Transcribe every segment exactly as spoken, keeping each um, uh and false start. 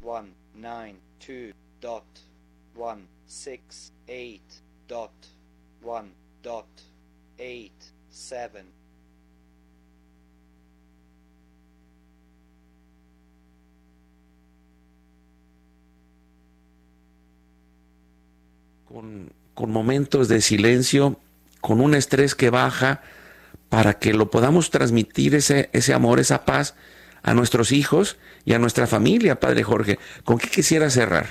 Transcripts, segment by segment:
one nine two dot one six eight dot one dot eight seven. Con, con momentos de silencio, con un estrés que baja, para que lo podamos transmitir ese, ese amor, esa paz a nuestros hijos y a nuestra familia, Padre Jorge. ¿Con qué quisiera cerrar?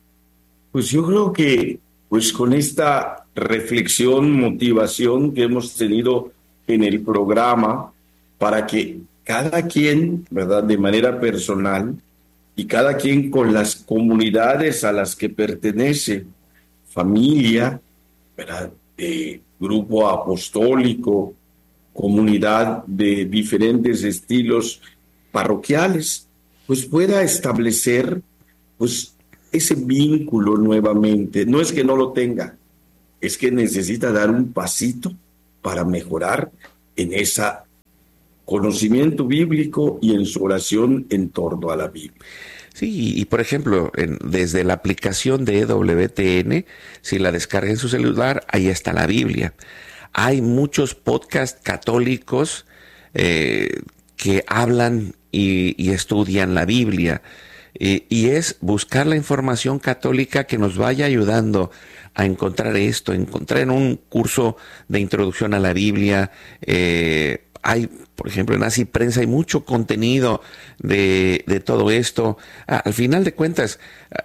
Pues yo creo que pues con esta reflexión, motivación que hemos tenido en el programa, para que cada quien, ¿verdad?, de manera personal, y cada quien con las comunidades a las que pertenece, familia, ¿verdad?, eh, grupo apostólico, comunidad de diferentes estilos parroquiales, pues pueda establecer pues ese vínculo nuevamente. No es que no lo tenga, es que necesita dar un pasito para mejorar en ese conocimiento bíblico y en su oración en torno a la Biblia. Sí, y por ejemplo, en, desde la aplicación de E W T N, si la descarga en su celular, ahí está la Biblia. Hay muchos podcasts católicos eh, que hablan y, y estudian la Biblia. Eh, y es buscar la información católica que nos vaya ayudando a encontrar esto, encontrar en un curso de introducción a la Biblia. Eh, hay, por ejemplo, en Así Prensa hay mucho contenido de, de todo esto. Ah, al final de cuentas,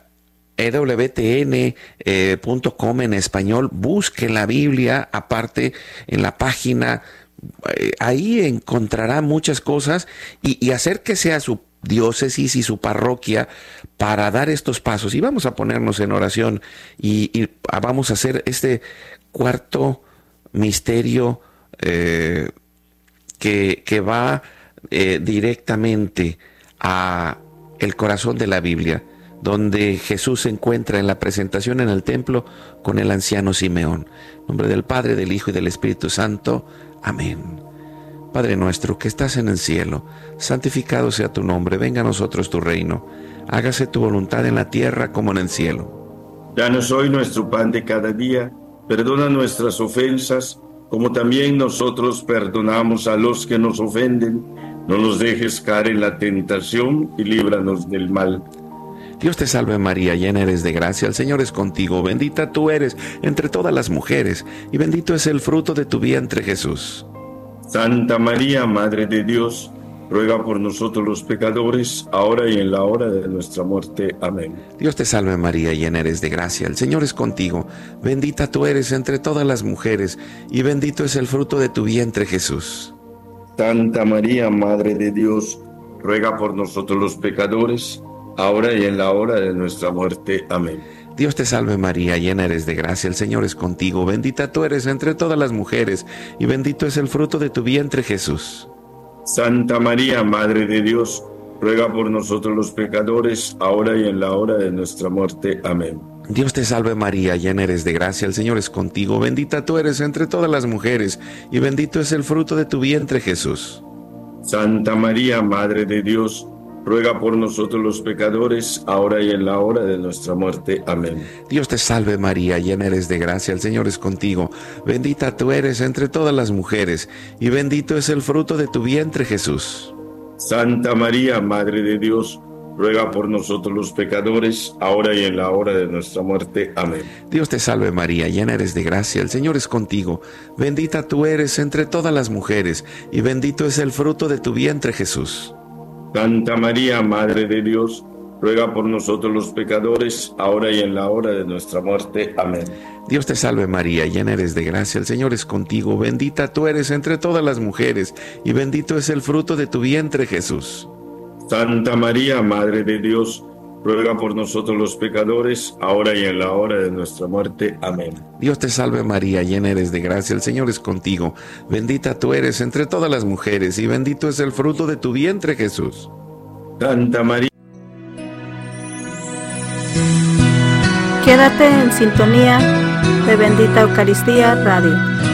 E W T N punto com eh, en español, busque la Biblia, aparte en la página, eh, ahí encontrará muchas cosas y, y acérquese a su diócesis y su parroquia para dar estos pasos. Y vamos a ponernos en oración y, y vamos a hacer este cuarto misterio eh, que, que va eh, directamente a el corazón de la Biblia, donde Jesús se encuentra en la presentación en el templo con el anciano Simeón. En nombre del Padre, del Hijo y del Espíritu Santo. Amén. Padre nuestro que estás en el cielo, santificado sea tu nombre, venga a nosotros tu reino, hágase tu voluntad en la tierra como en el cielo. Danos hoy nuestro pan de cada día, perdona nuestras ofensas, como también nosotros perdonamos a los que nos ofenden. No nos dejes caer en la tentación y líbranos del mal. Dios te salve María, llena eres de gracia, el Señor es contigo, bendita tú eres entre todas las mujeres, y bendito es el fruto de tu vientre Jesús. Santa María, Madre de Dios, ruega por nosotros los pecadores, ahora y en la hora de nuestra muerte. Amén. Dios te salve María, llena eres de gracia, el Señor es contigo, bendita tú eres entre todas las mujeres, y bendito es el fruto de tu vientre Jesús. Santa María, Madre de Dios, ruega por nosotros los pecadores, ahora y en la hora de nuestra muerte. Amén. Dios te salve María, llena eres de gracia, el Señor es contigo, bendita tú eres entre todas las mujeres, y bendito es el fruto de tu vientre Jesús. Santa María, Madre de Dios, ruega por nosotros los pecadores, ahora y en la hora de nuestra muerte. Amén. Dios te salve María, llena eres de gracia, el Señor es contigo, bendita tú eres entre todas las mujeres, y bendito es el fruto de tu vientre Jesús. Santa María, Madre de Dios, ruega por nosotros los pecadores, ahora y en la hora de nuestra muerte. Amén. Dios te salve María, llena eres de gracia, el Señor es contigo, bendita tú eres entre todas las mujeres, y bendito es el fruto de tu vientre Jesús. Santa María, Madre de Dios, ruega por nosotros los pecadores, ahora y en la hora de nuestra muerte. Amén. Dios te salve María, llena eres de gracia, el Señor es contigo, bendita tú eres entre todas las mujeres, y bendito es el fruto de tu vientre Jesús. Santa María, Madre de Dios, ruega por nosotros los pecadores, ahora y en la hora de nuestra muerte. Amén. Dios te salve María, llena eres de gracia, el Señor es contigo, bendita tú eres entre todas las mujeres, y bendito es el fruto de tu vientre Jesús. Santa María, Madre de Dios, ruega por nosotros los pecadores, ahora y en la hora de nuestra muerte. Amén. Dios te salve María, llena eres de gracia, el Señor es contigo, bendita tú eres entre todas las mujeres, y bendito es el fruto de tu vientre Jesús. Santa María. Quédate en sintonía de Bendita Eucaristía Radio.